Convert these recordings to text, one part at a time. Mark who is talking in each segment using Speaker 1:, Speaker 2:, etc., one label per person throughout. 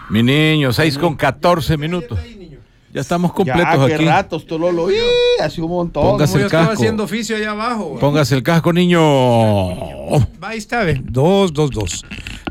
Speaker 1: Mi niño, 6:14. Ya estamos completos
Speaker 2: ya,
Speaker 1: aquí.
Speaker 2: qué ratos, Tololo. Hace un montón.
Speaker 1: Póngase
Speaker 3: Como yo
Speaker 1: el
Speaker 3: estaba
Speaker 1: casco.
Speaker 3: haciendo oficio allá abajo.
Speaker 1: Póngase el casco, niño.
Speaker 3: Ahí está, ve. 2.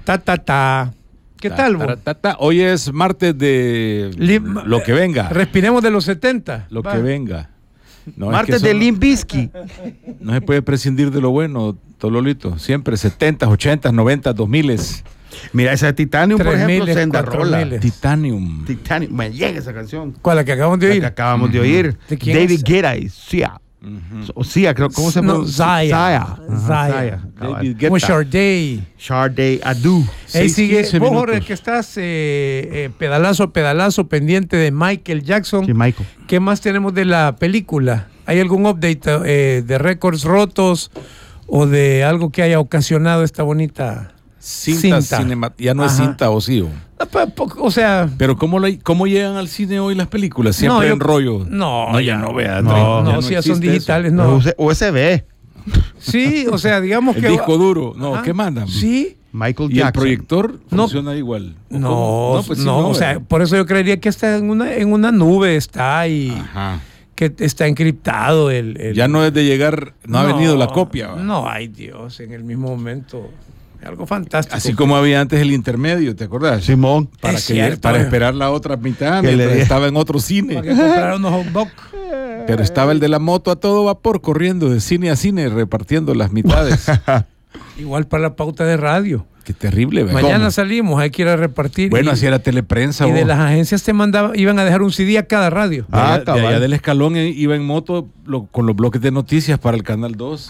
Speaker 3: Ta. ¿Qué tal, vos?
Speaker 1: Hoy es martes de lo que venga.
Speaker 3: Respiremos de los 70.
Speaker 1: Lo que venga. No,
Speaker 2: Martes de Limp Bizkit.
Speaker 1: No se puede prescindir de lo bueno, Tololito. Siempre 70s, 80s, 90s, 2000s.
Speaker 2: Mira, esa de Titanium, por ejemplo,
Speaker 3: 3000,
Speaker 2: senda rola.
Speaker 3: 4000.
Speaker 1: Titanium.
Speaker 2: Titanium, me llega esa canción.
Speaker 3: ¿Cuál? La que acabamos de
Speaker 2: La
Speaker 3: oír.
Speaker 2: que acabamos de oír.
Speaker 3: ¿De quién
Speaker 2: David
Speaker 3: es?
Speaker 2: Guetta y Sia. O Sia, creo, ¿cómo se llama?
Speaker 3: Zaya.
Speaker 2: Zaya.
Speaker 1: David
Speaker 3: Como
Speaker 1: Guetta.
Speaker 3: Sade.
Speaker 2: Sade Adu.
Speaker 3: Ahí sigue.
Speaker 1: 6:15
Speaker 3: Vos,
Speaker 1: minutos.
Speaker 3: Jorge, que estás pedalazo a pedalazo pendiente de Michael Jackson.
Speaker 2: Sí, Michael.
Speaker 3: ¿Qué más tenemos de la película? ¿Hay algún update de récords rotos o de algo que haya ocasionado esta bonita
Speaker 1: Cinta. Ya no es
Speaker 3: Ajá.
Speaker 1: cinta o sí.
Speaker 3: O sea,
Speaker 1: Pero ¿cómo llegan al cine hoy las películas? Siempre
Speaker 3: No, yo-
Speaker 1: en rollo.
Speaker 3: no,
Speaker 1: ya no vea.
Speaker 2: No,
Speaker 3: si ya son
Speaker 1: existe
Speaker 3: digitales,
Speaker 1: eso.
Speaker 3: no.
Speaker 2: USB.
Speaker 3: Sí, o sea, digamos
Speaker 1: El
Speaker 3: que
Speaker 1: disco duro. No,
Speaker 3: Ajá.
Speaker 1: ¿qué mandan?
Speaker 3: Sí.
Speaker 2: Michael
Speaker 1: Y el
Speaker 2: Jackson.
Speaker 1: proyector
Speaker 3: No.
Speaker 1: funciona igual. ¿O
Speaker 3: No,
Speaker 1: cómo? Pues sí,
Speaker 3: o sea,
Speaker 1: ¿verdad?
Speaker 3: por eso yo creería que está en una nube, está y
Speaker 1: Ajá.
Speaker 3: que está encriptado el
Speaker 1: Ya no es de llegar, no ha venido la copia. ¿va?
Speaker 3: No, ay Dios, en el mismo momento. Algo fantástico.
Speaker 1: Así como había antes el intermedio, ¿te acordás?
Speaker 2: Simón.
Speaker 1: Para,
Speaker 3: Es cierto,
Speaker 1: para
Speaker 3: eh.
Speaker 1: esperar la otra mitad,
Speaker 2: Que le
Speaker 1: mientras
Speaker 2: dé.
Speaker 1: estaba en otro cine.
Speaker 3: Para que comprara unos hot dogs.
Speaker 1: Pero estaba el de la moto a todo vapor, corriendo de cine a cine, repartiendo las mitades.
Speaker 3: Igual para la pauta de radio.
Speaker 1: Qué terrible, ¿verdad?
Speaker 3: Mañana
Speaker 1: ¿Cómo?
Speaker 3: salimos, hay que ir a repartir.
Speaker 1: Bueno,
Speaker 3: y,
Speaker 1: así era teleprensa.
Speaker 3: y de
Speaker 1: vos.
Speaker 3: las agencias te iban a dejar un CD a cada radio.
Speaker 1: De allá, de
Speaker 2: cabal.
Speaker 1: allá del escalón iba en moto con los bloques de noticias para el Canal 2.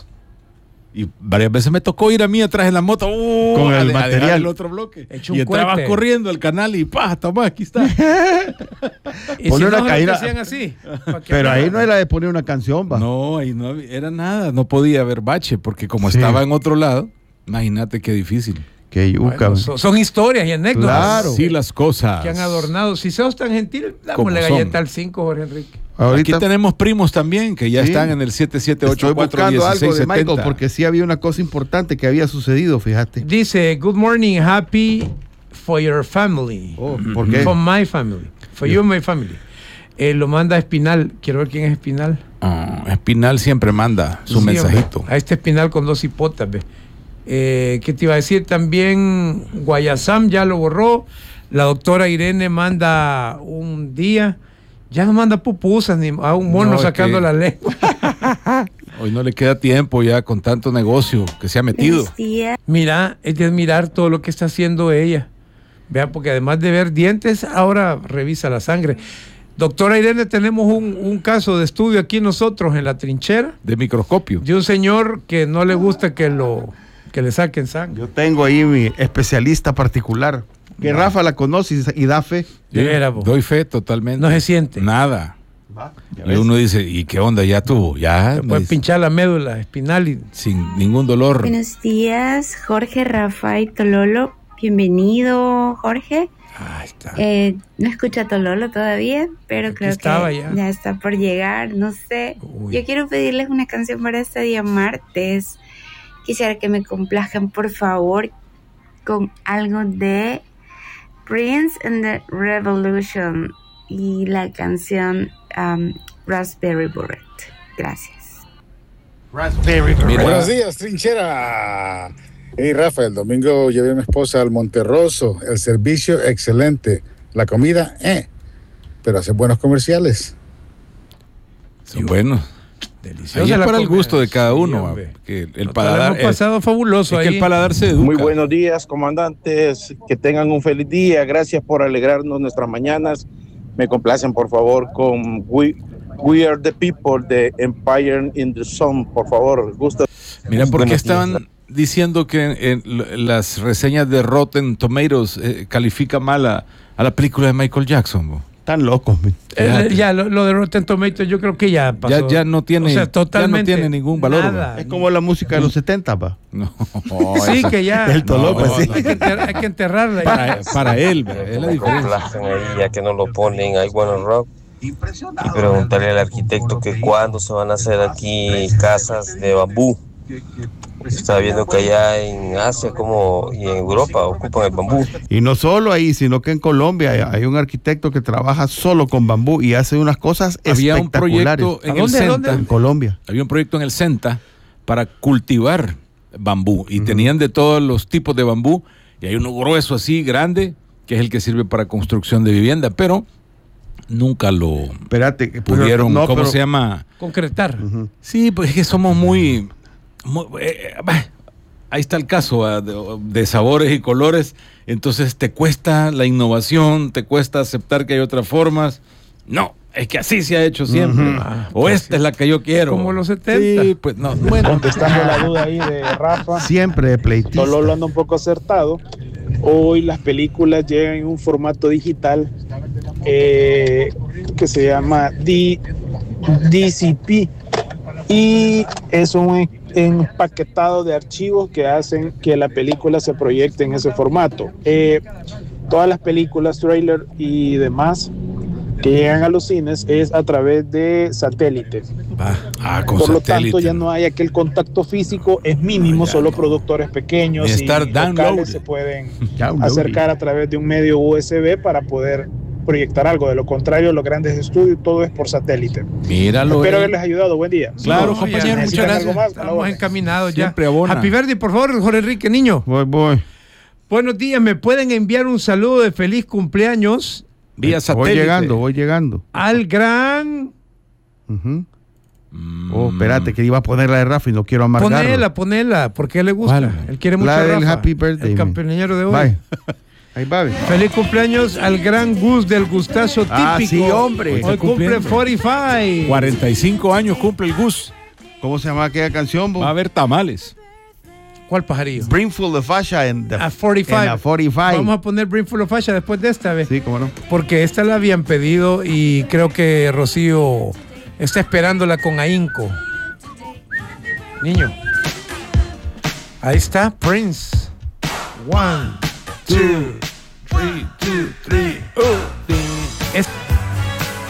Speaker 1: Y varias veces me tocó ir a mí atrás en la moto
Speaker 2: Con el
Speaker 1: a dejar
Speaker 2: material.
Speaker 1: el otro bloque.
Speaker 3: Hecho un
Speaker 1: Y entraba
Speaker 3: cohete.
Speaker 1: corriendo al canal y ¡pah! Toma, aquí está.
Speaker 3: Y
Speaker 2: Ponle
Speaker 3: si
Speaker 2: una
Speaker 3: no,
Speaker 2: caída.
Speaker 3: lo que hacían así. para que
Speaker 2: Pero ahí
Speaker 3: hablara.
Speaker 2: no era de poner una canción, va.
Speaker 1: No, ahí no era nada. No podía haber bache porque como
Speaker 2: Sí.
Speaker 1: estaba en otro lado, imagínate qué difícil.
Speaker 2: Que yuca.
Speaker 3: Bueno, son historias y anécdotas
Speaker 2: Claro.
Speaker 1: Sí, las cosas.
Speaker 3: que han adornado. Si sos tan gentil,
Speaker 1: Como
Speaker 3: dámosle
Speaker 1: son.
Speaker 3: galleta al 5, Jorge Enrique.
Speaker 1: Aquí tenemos primos también que ya
Speaker 2: Sí.
Speaker 1: están en el
Speaker 2: Estoy
Speaker 1: 7784
Speaker 2: buscando algo de Michael
Speaker 1: 1670.
Speaker 2: porque sí había una cosa importante que había sucedido, fíjate.
Speaker 3: Dice, good morning, happy for your family.
Speaker 2: Oh, ¿por qué?
Speaker 3: For my family. For you and my family. Lo manda Espinal. Quiero ver quién es Espinal.
Speaker 1: Espinal siempre manda su
Speaker 3: Sí,
Speaker 1: mensajito.
Speaker 3: hombre. A este Espinal con 2 hipotas, ve. ¿Qué te iba a decir? También Guayasam ya lo borró. La doctora Irene manda un día. Ya no manda pupusas ni a un mono
Speaker 1: No, es
Speaker 3: sacando
Speaker 1: que-
Speaker 3: la lengua.
Speaker 1: Hoy no le queda tiempo ya con tanto negocio que se ha metido.
Speaker 3: Mira, es de admirar todo lo que está haciendo ella. Vea, porque además de ver dientes, ahora revisa la sangre. Doctora Irene, tenemos un caso de estudio aquí nosotros en la trinchera
Speaker 1: De microscopio.
Speaker 3: de un señor que no le gusta que le saquen sangre.
Speaker 2: Yo tengo ahí mi especialista particular. Que Rafa la conoce y da fe.
Speaker 3: De veras, vos.
Speaker 1: Doy fe totalmente.
Speaker 3: No se siente.
Speaker 1: Nada.
Speaker 2: Ya
Speaker 1: Y
Speaker 2: ves.
Speaker 1: uno dice, ¿y qué onda? Ya tuvo, ya.
Speaker 3: Se puede pinchar la médula espinal y
Speaker 1: Sin ningún dolor.
Speaker 4: Buenos días, Jorge, Rafa y Tololo. Bienvenido, Jorge.
Speaker 3: ahí está.
Speaker 4: No escucho a Tololo todavía, pero
Speaker 3: Aquí
Speaker 4: creo
Speaker 3: estaba
Speaker 4: que
Speaker 3: ya.
Speaker 4: ya está por llegar. No sé.
Speaker 3: Uy.
Speaker 4: Yo quiero pedirles una canción para este día martes. Quisiera que me complazcan, por favor, con algo de Prince and the Revolution y la canción Raspberry Beret. Gracias.
Speaker 1: Mira,
Speaker 5: Buenos días, trinchera. Hey, Rafa, el domingo llevé a mi esposa al Monterroso. El servicio excelente. La comida, pero hace buenos comerciales.
Speaker 1: son buenos.
Speaker 3: Deliciosa
Speaker 1: Ahí es
Speaker 3: la
Speaker 1: para el
Speaker 3: comida.
Speaker 1: gusto de cada
Speaker 3: Sí,
Speaker 1: uno.
Speaker 3: hombre.
Speaker 1: Que el
Speaker 3: Nosotros
Speaker 1: paladar
Speaker 3: hemos pasado fabuloso
Speaker 1: es que
Speaker 3: ahí.
Speaker 1: el paladar se educa.
Speaker 6: Muy buenos días, comandantes. Que tengan un feliz día. Gracias por alegrarnos nuestras mañanas. Me complacen, por favor, con We Are the People de Empire in the Sun. Por favor, gusto.
Speaker 1: Mira, ¿por qué
Speaker 6: Buenos días.
Speaker 1: estaban diciendo que las reseñas de Rotten Tomatoes califica mal a la película de Michael Jackson? Bo?
Speaker 2: Tan locos. mi.
Speaker 1: Fíjate.
Speaker 3: Ya lo de Rotten Tomatoes yo creo que ya pasó.
Speaker 1: Ya no tiene,
Speaker 3: O sea,
Speaker 1: ya no
Speaker 3: totalmente
Speaker 1: tiene ningún valor.
Speaker 3: nada.
Speaker 1: bo.
Speaker 2: Es como la música de los 70, va.
Speaker 1: No,
Speaker 3: Sí,
Speaker 1: esa-
Speaker 3: que ya.
Speaker 2: El Tololo,
Speaker 1: No,
Speaker 2: sí.
Speaker 1: no.
Speaker 3: Hay que enterrarla. ya.
Speaker 1: para él, bo, es la diferencia.
Speaker 7: complazcan ahí, ya que no lo ponen I Wanna Rock, y preguntarle al arquitecto que cuándo se van a hacer aquí casas de bambú Estaba viendo que allá en Asia como y en Europa ocupan el bambú.
Speaker 2: Y no solo ahí, sino que en Colombia hay un arquitecto que trabaja solo con bambú y hace unas cosas
Speaker 1: Había un
Speaker 2: espectaculares.
Speaker 1: proyecto en
Speaker 3: ¿A
Speaker 1: el
Speaker 3: dónde, a dónde?
Speaker 1: CENTA.
Speaker 2: En Colombia.
Speaker 1: Había un proyecto en el CENTA para cultivar bambú y tenían de todos los tipos de bambú y hay uno grueso así, grande, que es el que sirve para construcción de vivienda, pero nunca lo
Speaker 2: Espérate,
Speaker 1: pudieron,
Speaker 2: no,
Speaker 1: ¿cómo
Speaker 2: pero-
Speaker 1: se llama?
Speaker 3: Concretar.
Speaker 1: Sí, pues es que somos muy ahí está el caso de sabores y colores, entonces te cuesta la innovación, te cuesta aceptar que hay otras formas. No, es que así se ha hecho siempre. O esta es la que yo quiero.
Speaker 3: Como los 70.
Speaker 1: Sí, pues no. Bueno,
Speaker 6: Contestando la duda ahí de Rafa,
Speaker 2: Siempre de pleitista.
Speaker 6: Tololo anda un poco acertado. Hoy las películas llegan en un formato digital que se llama DCP y es un empaquetado de archivos que hacen que la película se proyecte en ese formato. Todas las películas, trailer y demás que llegan a los cines es a través de satélite.
Speaker 1: con
Speaker 6: Por lo
Speaker 1: satélite.
Speaker 6: tanto, ya no hay aquel contacto físico, es mínimo,
Speaker 1: ya
Speaker 6: solo
Speaker 1: no.
Speaker 6: productores pequeños
Speaker 1: Ni
Speaker 6: y
Speaker 1: estar download.
Speaker 6: locales se pueden
Speaker 2: Download.
Speaker 6: acercar a través de un medio USB para poder proyectar algo. De lo contrario, los grandes estudios, todo es por satélite.
Speaker 1: Míralo.
Speaker 6: Espero haberles ayudado. Buen día.
Speaker 1: Claro,
Speaker 3: No,
Speaker 1: compañero,
Speaker 3: ya
Speaker 1: muchas
Speaker 6: ¿Necesitan
Speaker 1: gracias.
Speaker 6: algo más? A la
Speaker 3: Estamos
Speaker 6: orden.
Speaker 3: encaminados ya.
Speaker 1: Siempre abona.
Speaker 3: Happy birthday, por favor, Jorge Enrique, niño.
Speaker 2: Voy.
Speaker 3: Buenos días, ¿me pueden enviar un saludo de feliz cumpleaños
Speaker 1: Vía
Speaker 2: Voy
Speaker 1: satélite.
Speaker 2: llegando.
Speaker 3: al gran...
Speaker 2: Ujú. Oh, espérate, que iba a poner la de Rafa y no quiero amargarlo.
Speaker 3: Ponela, porque a él le gusta.
Speaker 1: ¿Cuál?
Speaker 3: Él quiere mucho
Speaker 2: La
Speaker 3: a
Speaker 2: del
Speaker 3: Rafa,
Speaker 2: Happy Birthday,
Speaker 3: el
Speaker 2: man.
Speaker 3: campeonario de hoy.
Speaker 2: Bye. Ahí va. ve.
Speaker 3: Feliz cumpleaños al gran Gus del gustazo típico.
Speaker 2: Ah, sí, hombre.
Speaker 3: Hoy
Speaker 1: Está
Speaker 3: cumple
Speaker 1: cumpliendo.
Speaker 3: 45.
Speaker 1: 45 años cumple el Gus.
Speaker 2: ¿Cómo se llama aquella canción? bo?
Speaker 1: Va a haber tamales.
Speaker 3: ¿Cuál pajarillo?
Speaker 2: Brimful of Fascia en
Speaker 3: A 45.
Speaker 2: En la 45.
Speaker 3: Vamos a poner Brimful of Fascia después de esta vez.
Speaker 2: Sí, cómo no.
Speaker 3: Porque esta la habían pedido y creo que Rocío está esperándola con ahínco. Niño. Ahí está Prince. 1, 2,